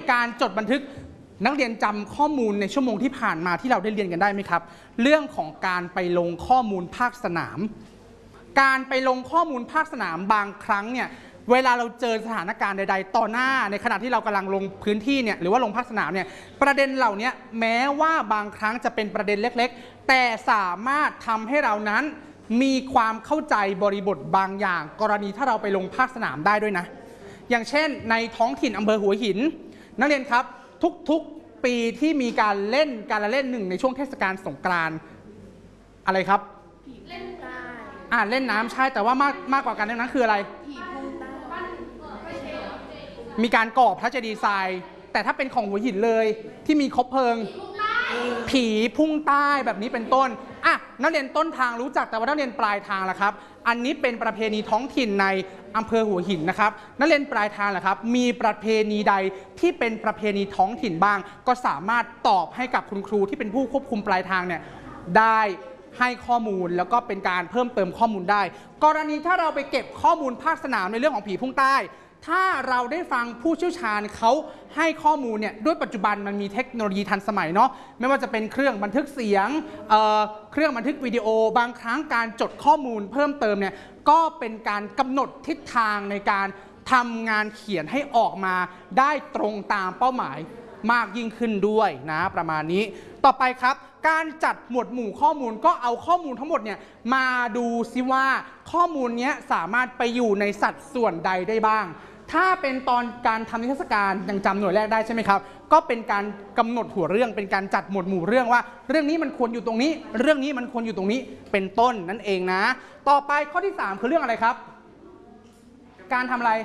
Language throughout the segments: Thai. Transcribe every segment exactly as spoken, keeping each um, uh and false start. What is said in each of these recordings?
การจดบันทึกนักเรียนจำข้อมูลในชั่วโมงที่ผ่านมาที่เราได้เรียนกันได้ไหมครับเรื่องของการไปลงข้อมูลภาคสนามการไปลงข้อมูลภาคสนามบางครั้งเนี่ยเวลาเราเจอสถานการณ์ใดๆต่อหน้าในขณะที่เรากำลังลงพื้นที่เนี่ยหรือว่าลงภาคสนามเนี่ยประเด็นเหล่านี้แม้ว่าบางครั้งจะเป็นประเด็นเล็กๆแต่สามารถทำให้เรานั้นมีความเข้าใจบริบทบางอย่างกรณีถ้าเราไปลงภาคสนามได้ด้วยนะอย่างเช่นในท้องถิ่นอำเภอหัวหินนักเรียนครับทุกๆปีที่มีการเล่นการละเล่นหนึ่งในช่วงเทศกาลสงกรานต์อะไรครับเล่นน้ำอ่าเล่นน้ำใช่แต่ว่ามากมากกว่าการเล่นน้ำคืออะไรมีการก่อพระเจดีย์ทรายแต่ถ้าเป็นของหัวหินเลยที่มีคบเพลิงผีพุ่งใต้แบบนี้เป็นต้นอ่ะนักเรียนต้นทางรู้จักแต่ว่านักเรียนปลายทางล่ะครับอันนี้เป็นประเพณีท้องถิ่นในอำเภอหัวหินนะครับนักเรียนปลายทางล่ะครับมีประเพณีใดที่เป็นประเพณีท้องถิ่นบ้างก็สามารถตอบให้กับคุณครูที่เป็นผู้ควบคุมปลายทางเนี่ยได้ให้ข้อมูลแล้วก็เป็นการเพิ่มเติมข้อมูลได้กรณีถ้าเราไปเก็บข้อมูลภาคสนามในเรื่องของผีพุ่งใต้ถ้าเราได้ฟังผู้เชี่ยวชาญเขาให้ข้อมูลเนี่ยด้วยปัจจุบันมันมีเทคโนโลยีทันสมัยเนาะไม่ว่าจะเป็นเครื่องบันทึกเสียง เอ่อ เครื่องบันทึกวิดีโอบางครั้งการจดข้อมูลเพิ่มเติมเนี่ยก็เป็นการกำหนดทิศทางในการทำงานเขียนให้ออกมาได้ตรงตามเป้าหมายมากยิ่งขึ้นด้วยนะประมาณนี้ต่อไปครับการจัดหมวดหมู่ข้อมูลก็เอาข้อมูลทั้งหมดเนี่ยมาดูซิว่าข้อมูลนี้สามารถไปอยู่ในสัดส่วนใดได้บ้างถ้าเป็นตอนการทำนิทรรศการยังจำหน่วยแรกได้ใช่ไหมครับก็เป็นการกำหนดหัวเรื่องเป็นการจัดหมวดหมู่เรื่องว่าเรื่องนี้มันควรอยู่ตรงนี้เรื่องนี้มันควรอยู่ตรงนี้เป็นต้นนั่นเองนะต่อไปข้อที่สามคือเรื่องอะไรครับการทำอะไร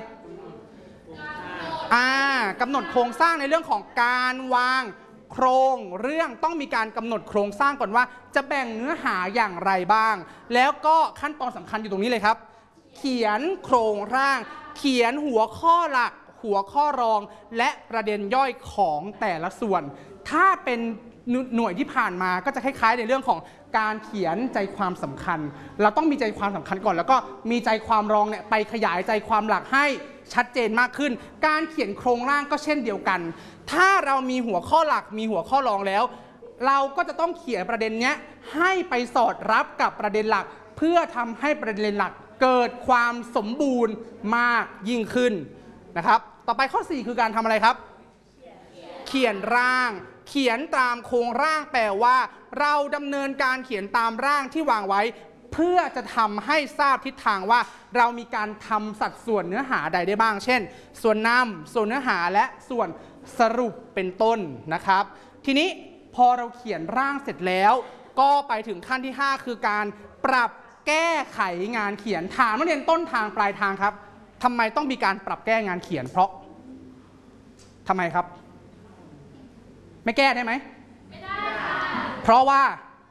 อ่ากำหนดโครงสร้างในเรื่องของการวางโครงเรื่องต้องมีการกำหนดโครงสร้างก่อนว่าจะแบ่งเนื้อหาอย่างไรบ้างแล้วก็ขั้นตอนสำคัญอยู่ตรงนี้เลยครับเขียนโครงร่างเขียนหัวข้อหลักหัวข้อรองและประเด็นย่อยของแต่ละส่วนถ้าเป็นหน่วยที่ผ่านมาก็จะคล้ายๆในเรื่องของการเขียนใจความสำคัญเราต้องมีใจความสำคัญก่อนแล้วก็มีใจความรองเนี่ยไปขยายใจความหลักให้ชัดเจนมากขึ้นการเขียนโครงร่างก็เช่นเดียวกันถ้าเรามีหัวข้อหลักมีหัวข้อรองแล้วเราก็จะต้องเขียนประเด็นนี้ให้ไปสอดรับกับประเด็นหลักเพื่อทำให้ประเด็นหลักเกิดความสมบูรณ์มากยิ่งขึ้นนะครับต่อไปข้อสี่คือการทำอะไรครับเขียนร่างเขียนตามโครงร่างแปลว่าเราดำเนินการเขียนตามร่างที่วางไว้เพื่อจะทำให้ทราบทิศทางว่าเรามีการทำสัดส่วนเนื้อหาใดได้บ้างเช่นส่วนนำส่วนเนื้อหาและส่วนสรุปเป็นต้นนะครับทีนี้พอเราเขียนร่างเสร็จแล้วก็ไปถึงขั้นที่ห้าคือการปรับแก้ไขงานเขียนถามนักเรียนต้นทางปลายทางครับทำไมต้องมีการปรับแก้งานเขียนเพราะทำไมครับไม่แก้ได้ไหมไม่ได้ค่ะเพราะว่า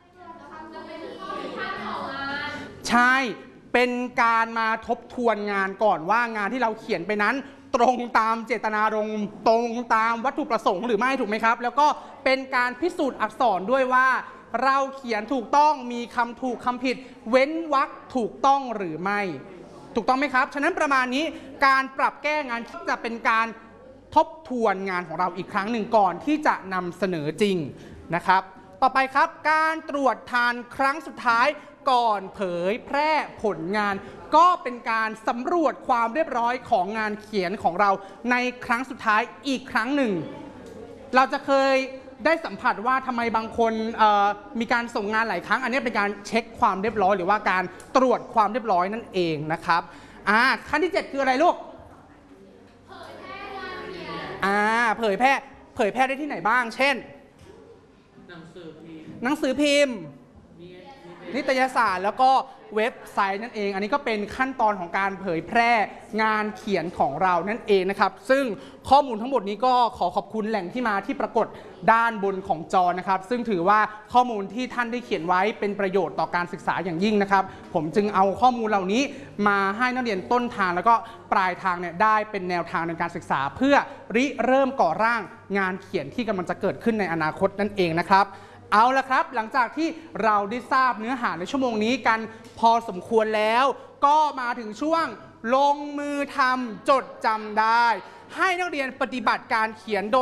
ใช่เป็นการมาทบทวนงานก่อนว่างานที่เราเขียนไปนั้นตรงตามเจตนารมณ์ตรงตามวัตถุประสงค์หรือไม่ถูกไหมครับแล้วก็เป็นการพิสูจน์อักษรด้วยว่าเราเขียนถูกต้องมีคำถูกคำผิดเว้นวรรคถูกต้องหรือไม่ถูกต้องไหมครับฉะนั้นประมาณนี้การปรับแก้งานจะเป็นการทบทวนงานของเราอีกครั้งหนึ่งก่อนที่จะนำเสนอจริงนะครับต่อไปครับการตรวจทานครั้งสุดท้ายก่อนเผยแพร่ผลงานก็เป็นการสำรวจความเรียบร้อยของงานเขียนของเราในครั้งสุดท้ายอีกครั้งหนึ่งเราจะเคยได้สัมผัสว่าทำไมบางคนมีการส่งงานหลายครั้งอันนี้เป็นการเช็คความเรียบร้อยหรือว่าการตรวจความเรียบร้อยนั่นเองนะครับอ่าขั้นที่เจ็ดคืออะไรลูกเผยแพร่งานเขียนอ่าเผยแพร่เผยแพร่ได้ที่ไหนบ้างเช่นหนังสือพิมพ์หนังสือพิมพ์นิตยสารแล้วก็เว็บไซต์นั่นเองอันนี้ก็เป็นขั้นตอนของการเผยแพร่งานเขียนของเรานั่นเองนะครับซึ่งข้อมูลทั้งหมดนี้ก็ขอขอบคุณแหล่งที่มาที่ปรากฏด้านบนของจอนะครับซึ่งถือว่าข้อมูลที่ท่านได้เขียนไว้เป็นประโยชน์ต่อการศึกษาอย่างยิ่งนะครับผมจึงเอาข้อมูลเหล่านี้มาให้นักเรียนต้นทางแล้วก็ปลายทางเนี่ยได้เป็นแนวทางในการศึกษาเพื่อริเริ่มก่อร่างงานเขียนที่กำลังจะเกิดขึ้นในอนาคตนั่นเองนะครับเอาละครับหลังจากที่เราได้ทราบเนื้อหาในชั่วโมงนี้กันพอสมควรแล้วก็มาถึงช่วงลงมือทำจดจำได้ให้นักเรียนปฏิบัติการเขียนโดย